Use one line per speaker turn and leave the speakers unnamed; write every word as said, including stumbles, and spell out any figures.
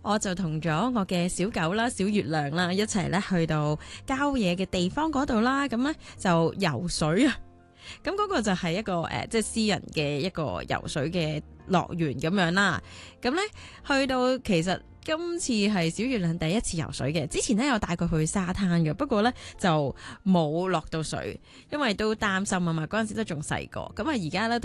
我就同咗我嘅小狗啦、小月亮啦一齊咧去到郊野嘅地方嗰度啦，咁咧就游水啊！咁嗰個就係一個誒、呃，即係私人嘅一個游水嘅樂園咁樣啦。咁咧去到其實今次係小月亮第一次游水嘅，之前咧有帶佢去沙灘嘅，不過咧就冇落到水，因為都擔心啊嘛，嗰陣時都仲細個。咁啊而家咧都